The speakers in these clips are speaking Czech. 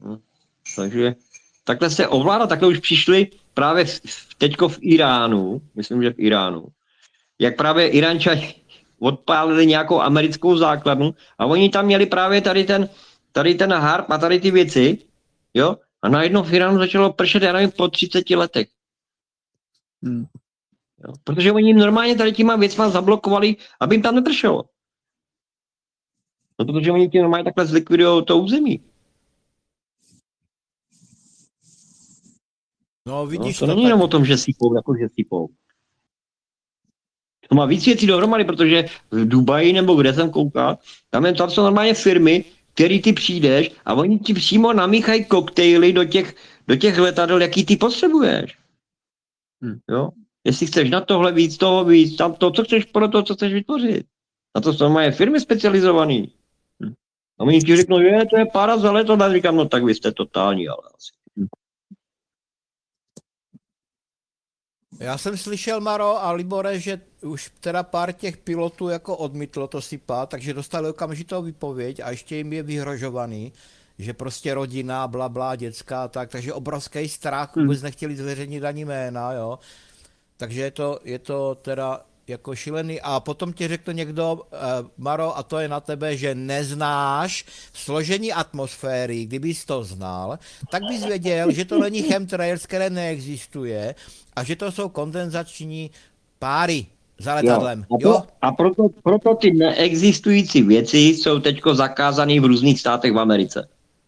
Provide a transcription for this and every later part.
Takže takhle se ovládá, takhle už přišli právě teďko v Iránu, myslím, že v Iránu, jak právě Iránčani odpálili nějakou americkou základnu a oni tam měli právě tady ten harp a tady ty věci, jo, a najednou v Iránu začalo pršet, já nevím, po 30 letech. Jo, protože oni normálně tady těma věcma zablokovali, aby jim tam nepršelo. No, protože oni tím normálně takhle zlikvidujou to území. No, vidíš, to není jenom o tom, že sypou, jako že sypou. To má víc věcí dohromady, protože v Dubaji nebo kde jsem koukal, tam jsou normálně firmy, který ty přijdeš a oni ti přímo namíchají koktejly do těch letadel, jaký ty potřebuješ. Jo? Jestli chceš na tohle víc, toho víc, tam to, co chceš pro to, co chceš vytvořit. Na to jsou moje firmy specializované. A oni ti řeknou, že to je pára za leto, a říkám, no tak vy jste totální, ale asi. Já jsem slyšel, Maro a Libore, že už teda pár těch pilotů jako odmítlo to sypat, takže dostali okamžitou výpověď a ještě jim je vyhrožovaný, že prostě rodina, blabla, děcka, takže obrovský strach, vůbec nechtěli zveřejnit ani jména, jo. Takže je to teda jako šílený. A potom ti řekl někdo, Maro, a to je na tebe, že neznáš složení atmosféry, kdybys to znal, tak bys věděl, že to není chemtrails, které neexistuje a že to jsou kondenzační páry za letadlem. A proto ty neexistující věci jsou teďko zakázané v různých státech v Americe.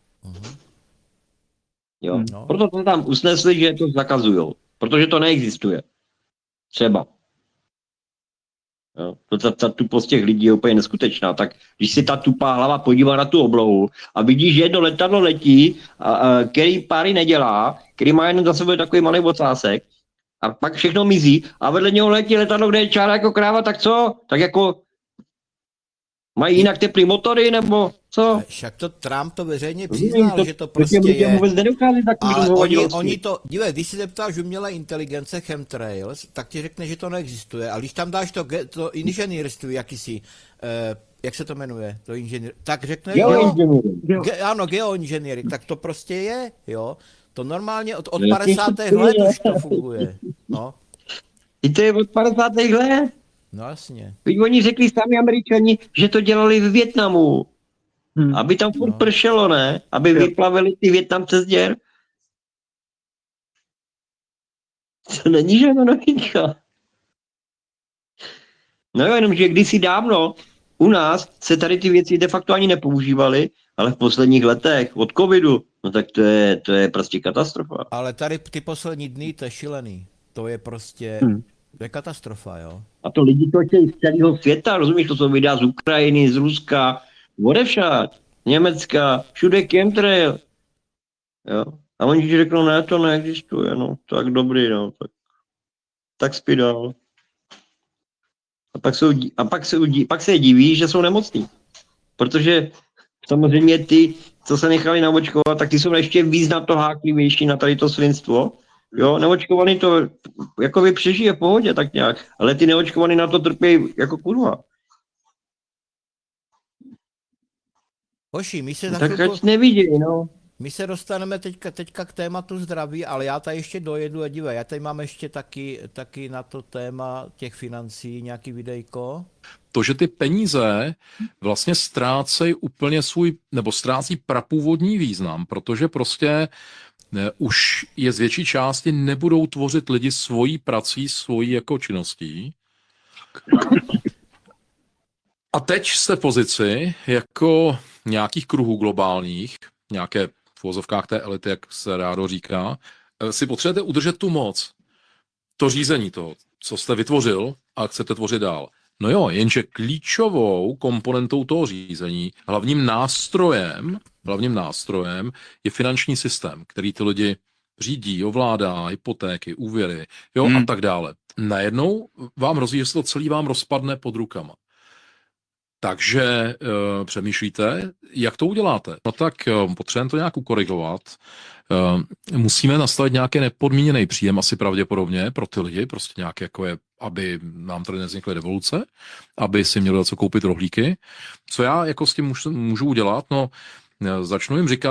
Jo. No. Proto to tam usnesli, že to zakazujou. Protože to neexistuje. Třeba. Jo. Ta tupost těch lidí je úplně neskutečná. Tak když si ta tupá hlava podívá na tu oblohu a vidíš, že jedno letadlo letí, který páry nedělá, který má jenom za sebou takový malý ocásek, a pak všechno mizí a vedle něho letí letadlo, kde je čára jako kráva, tak co? Tak jako mají jinak teplý motory, nebo co? Však to Trump to veřejně přiznal, že to prostě je. Ale oni to, dívej, když si zeptáš umělé inteligence chemtrails, tak ti řekne, že to neexistuje. A když tam dáš to inženýrství, jakýsi, jak se to jmenuje, to inženýr, tak řekne, ano, geoinženýring, tak to prostě je, jo. To normálně od 50. let už to funguje. No. I to je od 50. let? No jasně. Teď oni řekli sami Američani, že to dělali v Vietnamu. Aby tam furt pršelo, ne? Aby vyplavili ty Vietnamce z děr. To není žádná novinka. No jo, jenomže kdysi dávno u nás se tady ty věci de facto ani nepoužívaly, ale v posledních letech od covidu, no tak to je prostě katastrofa. Ale tady ty poslední dny, to je šílený. To je prostě, to je katastrofa, jo. A to lidi to chtějí z celého světa, rozumíš, to jsou videa z Ukrajiny, z Ruska, odevšad, Německa, všude chemtrail. Jo. A oni ti řeknou, ne, to neexistuje, no, tak dobrý, no, tak spí dál. A pak se diví, že jsou nemocní. Protože samozřejmě ty, co se nechali naočkovat, tak ty jsou ještě víc na to háklivější, na tady to svinstvo. Jo, neočkovaný to jako by přežije v pohodě tak nějak, ale ty neočkovaný na to trpí jako kurva. Hoši, my se tak ať nevidějí, no. My se dostaneme teďka k tématu zdraví, ale já tady ještě dojedu a dívej, já tady mám ještě taky na to téma těch financí nějaký videjko. To, že ty peníze vlastně ztrácejí úplně ztrácí prapůvodní význam, protože prostě už je z větší části nebudou tvořit lidi svojí prací, svojí jako činností. A teď jste v pozici jako nějakých kruhů globálních, nějaké v uvozovkách té elity, jak se rádo říká, si potřebujete udržet tu moc, to řízení toho, co jste vytvořil a chcete tvořit dál. No jo, jenže klíčovou komponentou toho řízení, hlavním nástrojem je finanční systém, který ty lidi řídí, ovládá, hypotéky, úvěry, jo, a tak dále. Najednou vám hrozí, že se to celý vám rozpadne pod rukama. Takže přemýšlíte, jak to uděláte. No tak potřebujeme to nějak ukorigovat. Musíme nastavit nějaký nepodmíněný příjem, asi pravděpodobně pro ty lidi, prostě nějak jako je, aby nám tady nevznikly revoluce, aby si měli co koupit rohlíky. Co já jako s tím můžu udělat? No, začnu jim říkat,